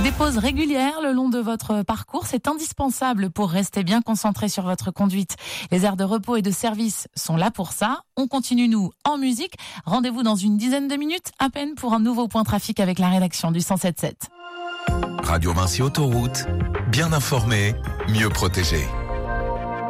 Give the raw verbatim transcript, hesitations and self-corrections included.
Des pauses régulières le long de votre parcours, c'est indispensable pour rester bien concentré sur votre conduite. Les aires de repos et de service sont là pour ça. On continue, nous, en musique. Rendez-vous dans une dizaine de minutes, à peine, pour un nouveau point trafic avec la rédaction du cent sept sept. Radio Vinci Autoroute, bien informé, mieux protégé.